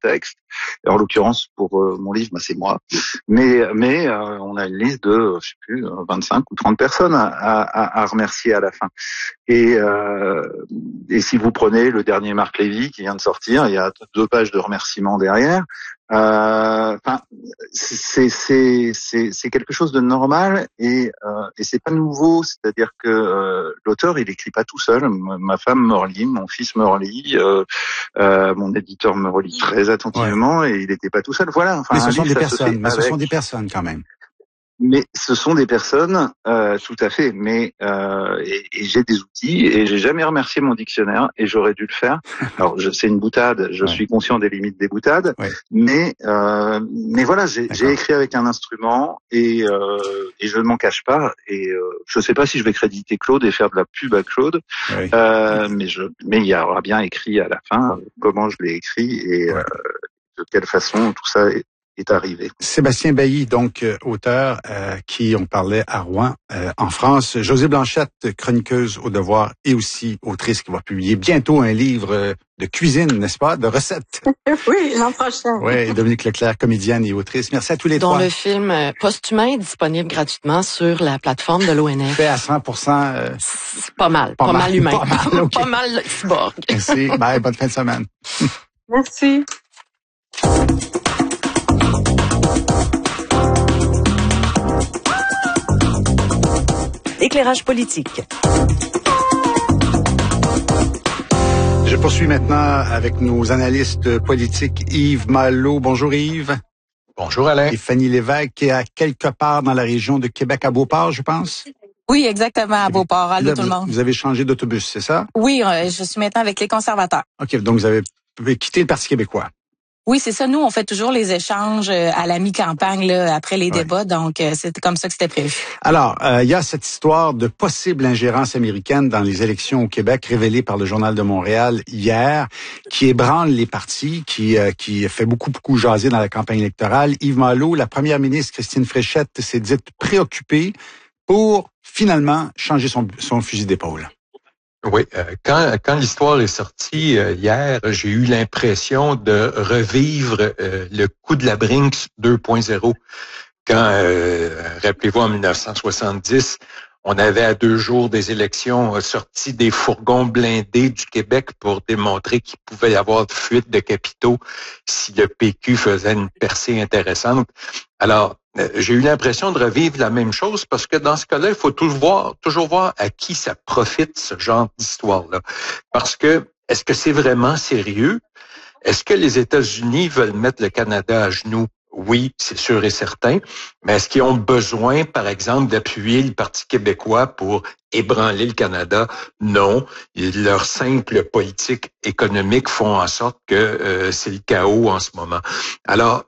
texte. Et en l'occurrence, pour mon livre, c'est moi. Mais on a une liste de, je sais plus, 25 ou 30 personnes à remercier à la fin. Et si vous prenez le dernier Marc Lévy qui vient de sortir, il y a 2 pages de remerciements derrière. Enfin, c'est quelque chose de normal et c'est pas nouveau. C'est-à-dire que l'auteur, il écrit pas tout seul. Ma femme me relit, mon fils me relit, mon éditeur me relit très attentivement et il était pas tout seul. Voilà. Enfin, mais ce sont des personnes. Mais ce sont des personnes quand même. Mais ce sont des personnes, tout à fait. Mais et j'ai des outils et j'ai jamais remercié mon dictionnaire et j'aurais dû le faire. Alors c'est une boutade, je suis conscient des limites des boutades, mais voilà, j'ai écrit avec un instrument et je ne m'en cache pas. Et je sais pas si je vais créditer Claude et faire de la pub à Claude, mais il y aura bien écrit à la fin comment je l'ai écrit et de quelle façon tout ça est arrivé. Sébastien Bailly, donc auteur, qui on parlait à Rouen, en France. Josée Blanchette, chroniqueuse au Devoir et aussi autrice qui va publier bientôt un livre de cuisine, n'est-ce pas, de recettes. Oui, l'an prochain. Oui, et Dominique Leclerc, comédienne et autrice. Merci à tous les trois. Dont le film Posthumain est disponible gratuitement sur la plateforme de l'ONF. Fait à 100%. C'est pas mal humain. Pas mal, okay. Pas mal cyborg. Merci. Bye, bonne fin de semaine. Merci. Éclairage politique. Je poursuis maintenant avec nos analystes politiques. Yves Malo. Bonjour Yves. Bonjour Alain. Et Fanny Lévesque qui est à quelque part dans la région de Québec, à Beauport, je pense. Oui, exactement, à Beauport. Allô tout le monde. Vous avez changé d'autobus, c'est ça? Oui, je suis maintenant avec les conservateurs. OK, donc vous avez quitté le Parti québécois. Oui, c'est ça. Nous, on fait toujours les échanges à la mi-campagne, là, après les débats. Donc, c'était comme ça que c'était prévu. Alors, il y a cette histoire de possible ingérence américaine dans les élections au Québec, révélée par le Journal de Montréal hier, qui ébranle les partis, qui fait beaucoup jaser dans la campagne électorale. Yves Malo, la première ministre Christine Fréchette, s'est dite préoccupée pour finalement changer son fusil d'épaule. Oui, quand l'histoire est sortie hier, j'ai eu l'impression de revivre le coup de la Brinks 2.0. Quand, rappelez-vous, en 1970, on avait à 2 jours des élections sorti des fourgons blindés du Québec pour démontrer qu'il pouvait y avoir de fuite de capitaux si le PQ faisait une percée intéressante. Alors, j'ai eu l'impression de revivre la même chose parce que dans ce cas-là, il faut toujours voir à qui ça profite, ce genre d'histoire-là. Parce que, est-ce que c'est vraiment sérieux? Est-ce que les États-Unis veulent mettre le Canada à genoux? Oui, c'est sûr et certain. Mais est-ce qu'ils ont besoin, par exemple, d'appuyer le Parti québécois pour ébranler le Canada? Non. Leurs simples politiques économiques font en sorte que c'est le chaos en ce moment. Alors,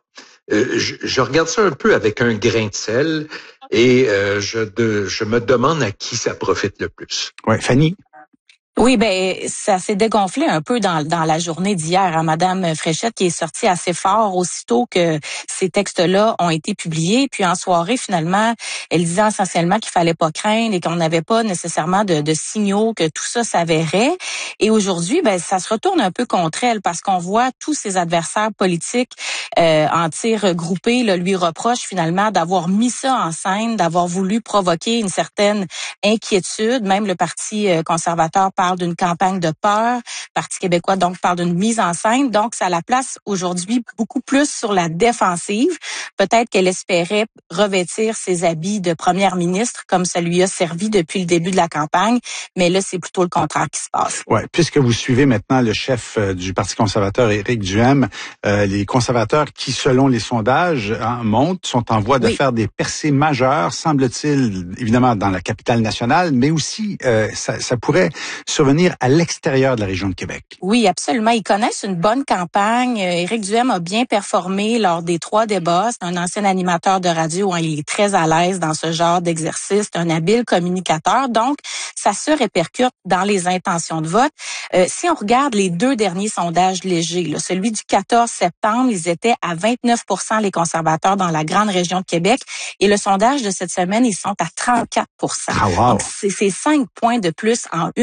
je regarde ça un peu avec un grain de sel et je me demande à qui ça profite le plus. Ouais, Fanny? Oui, ben ça s'est dégonflé un peu dans la journée d'hier à Madame Fréchette qui est sortie assez fort aussitôt que ces textes-là ont été publiés. Puis en soirée, finalement, elle disait essentiellement qu'il fallait pas craindre et qu'on n'avait pas nécessairement de signaux que tout ça s'avérait. Et aujourd'hui, ben ça se retourne un peu contre elle parce qu'on voit tous ses adversaires politiques en tir regroupés lui reprochent finalement d'avoir mis ça en scène, d'avoir voulu provoquer une certaine inquiétude. Même le Parti conservateur parle d'une campagne de peur. Le Parti québécois, donc, parle d'une mise en scène. Donc, ça la place aujourd'hui beaucoup plus sur la défensive. Peut-être qu'elle espérait revêtir ses habits de première ministre comme ça lui a servi depuis le début de la campagne. Mais là, c'est plutôt le contraire qui se passe. Ouais, puisque vous suivez maintenant le chef du Parti conservateur, Éric Duhaime, les conservateurs qui, selon les sondages, montent, sont en voie de faire des percées majeures, semble-t-il, évidemment, dans la capitale nationale, mais aussi, ça pourrait survenir à l'extérieur de la région de Québec. Oui, absolument. Ils connaissent une bonne campagne. Éric Duhaime a bien performé lors des 3 débats. C'est un ancien animateur de radio. Il est très à l'aise dans ce genre d'exercice. C'est un habile communicateur. Donc, ça se répercute dans les intentions de vote. Si on regarde les 2 derniers sondages légers, celui du 14 septembre, ils étaient à 29% les conservateurs dans la grande région de Québec. Et le sondage de cette semaine, ils sont à 34%. Ah, wow. Donc, c'est 5 points de plus en une semaine.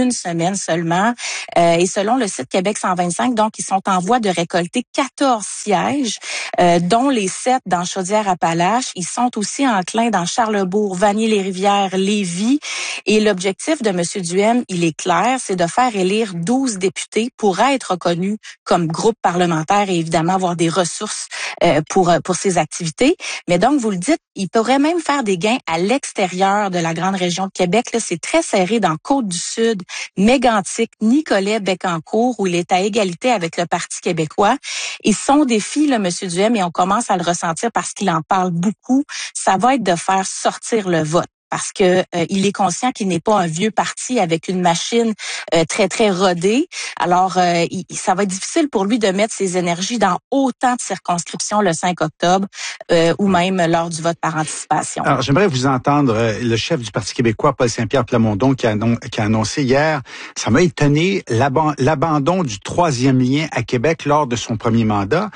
semaines seulement. Et selon le site Québec 125, donc, ils sont en voie de récolter 14 sièges, dont les 7 dans Chaudière-Appalaches. Ils sont aussi enclins dans Charlesbourg, Vanier-les-Rivières, Lévis. Et l'objectif de M. Duhem, il est clair, c'est de faire élire 12 députés pour être reconnus comme groupe parlementaire et évidemment avoir des ressources pour ses activités. Mais donc, vous le dites, il pourrait même faire des gains à l'extérieur de la grande région de Québec. Là, c'est très serré dans Côte-du-Sud, Mégantic, Nicolet, Bécancour, où il est à égalité avec le Parti québécois. Et son défi, là, M. Duhem, et on commence à le ressentir parce qu'il en parle beaucoup, ça va être de faire sortir le vote. Parce que il est conscient qu'il n'est pas un vieux parti avec une machine très, très rodée. Alors, ça va être difficile pour lui de mettre ses énergies dans autant de circonscriptions le 5 octobre ou même lors du vote par anticipation. Alors, j'aimerais vous entendre le chef du Parti québécois, Paul Saint-Pierre Plamondon, qui a annoncé hier, ça m'a étonné, l'abandon du 3e lien à Québec lors de son premier mandat.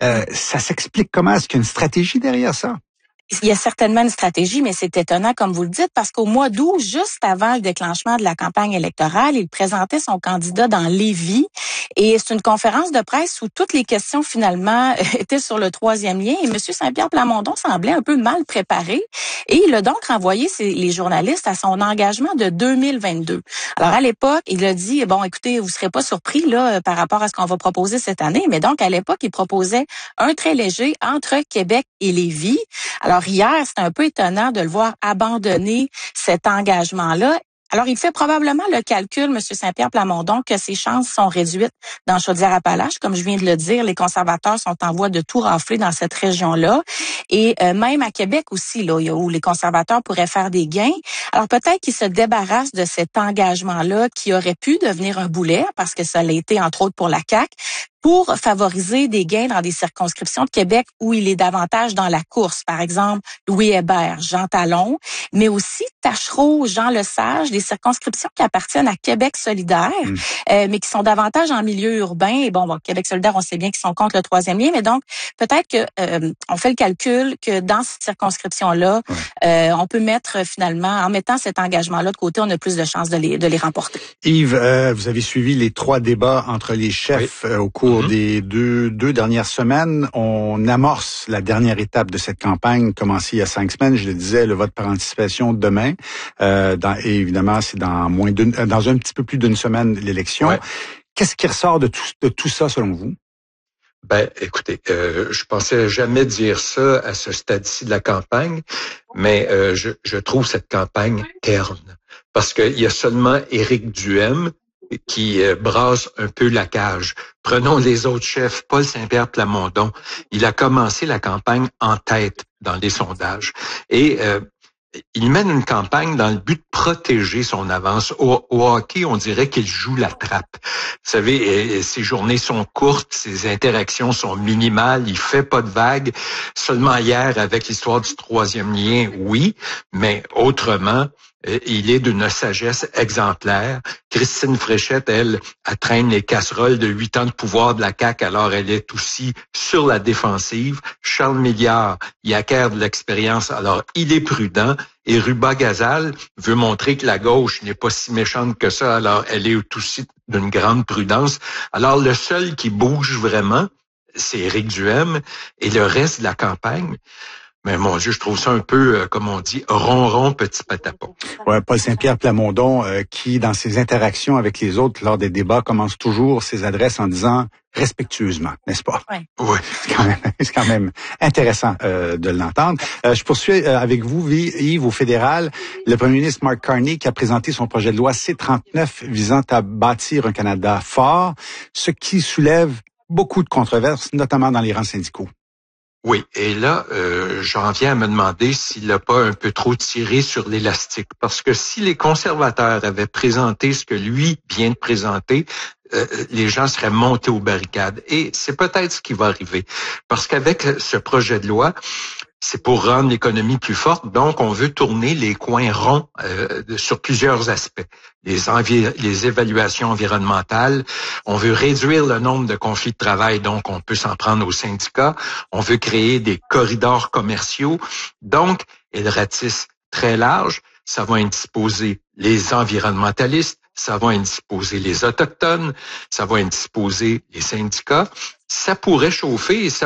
Ça s'explique comment? Est-ce qu'il y a une stratégie derrière ça? Il y a certainement une stratégie, mais c'est étonnant, comme vous le dites, parce qu'au mois d'août, juste avant le déclenchement de la campagne électorale, il présentait son candidat dans Lévis. Et c'est une conférence de presse où toutes les questions, finalement, étaient sur le 3e lien. Et M. Saint-Pierre Plamondon semblait un peu mal préparé. Et il a donc renvoyé les journalistes à son engagement de 2022. Alors, à l'époque, il a dit, bon, écoutez, vous serez pas surpris, là, par rapport à ce qu'on va proposer cette année. Mais donc, à l'époque, il proposait un très léger entre Québec et Lévis. Alors, hier, c'est un peu étonnant de le voir abandonner cet engagement-là. Alors, il fait probablement le calcul, M. Saint-Pierre Plamondon, que ses chances sont réduites dans Chaudière-Appalaches. Comme je viens de le dire, les conservateurs sont en voie de tout rafler dans cette région-là. Et même à Québec aussi, là, où les conservateurs pourraient faire des gains. Alors, peut-être qu'ils se débarrassent de cet engagement-là qui aurait pu devenir un boulet, parce que ça l'a été, entre autres, pour la CAQ, pour favoriser des gains dans des circonscriptions de Québec où il est davantage dans la course. Par exemple, Louis Hébert, Jean Talon, mais aussi Tachereau, Jean Lesage, des circonscriptions qui appartiennent à Québec solidaire, mais qui sont davantage en milieu urbain. Et bon, Québec solidaire, on sait bien qu'ils sont contre le 3e lien, mais donc peut-être que on fait le calcul que dans ces circonscriptions-là, on peut mettre finalement, en mettant cet engagement-là de côté, on a plus de chances de les remporter. Yves, vous avez suivi les 3 débats entre les chefs au cours des deux dernières semaines. On amorce la dernière étape de cette campagne commencée il y a 5 semaines. Je le disais, le vote par anticipation demain. Et évidemment, c'est dans un petit peu plus d'une semaine l'élection. Ouais. Qu'est-ce qui ressort de tout ça selon vous? Ben, écoutez, je pensais jamais dire ça à ce stade-ci de la campagne, mais je trouve cette campagne terne. Parce qu'il y a seulement Éric Duhem qui brasse un peu la cage. Prenons les autres chefs. Paul Saint-Pierre Plamondon, il a commencé la campagne en tête dans les sondages. Et il mène une campagne dans le but de protéger son avance. Au hockey, on dirait qu'il joue la trappe. Vous savez, ses journées sont courtes, ses interactions sont minimales, il fait pas de vagues. Seulement hier, avec l'histoire du 3e lien, oui, mais autrement, il est d'une sagesse exemplaire. Christine Fréchette, elle traîne les casseroles de 8 ans de pouvoir de la CAQ, alors elle est aussi sur la défensive. Charles Milliard, il acquiert de l'expérience, alors il est prudent. Et Ruba-Gazal veut montrer que la gauche n'est pas si méchante que ça, alors elle est aussi d'une grande prudence. Alors le seul qui bouge vraiment, c'est Éric Duhem et le reste de la campagne. Mais mon Dieu, je trouve ça un peu, comme on dit, ronron petit patapon. Ouais, Paul Saint-Pierre Plamondon, qui, dans ses interactions avec les autres lors des débats, commence toujours ses adresses en disant respectueusement, n'est-ce pas? Oui. C'est quand même intéressant de l'entendre. Je poursuis avec vous, Yves, au fédéral. Le premier ministre Mark Carney qui a présenté son projet de loi C-39 visant à bâtir un Canada fort, ce qui soulève beaucoup de controverses, notamment dans les rangs syndicaux. Oui, et là, j'en viens à me demander s'il n'a pas un peu trop tiré sur l'élastique. Parce que si les conservateurs avaient présenté ce que lui vient de présenter, les gens seraient montés aux barricades. Et c'est peut-être ce qui va arriver. Parce qu'avec ce projet de loi, c'est pour rendre l'économie plus forte. Donc, on veut tourner les coins ronds sur plusieurs aspects. Les évaluations environnementales. On veut réduire le nombre de conflits de travail. Donc, on peut s'en prendre aux syndicats. On veut créer des corridors commerciaux. Donc, il ratisse très large. ça va indisposer les environnementalistes, ça va indisposer les Autochtones, ça va indisposer les syndicats. Ça pourrait chauffer et ça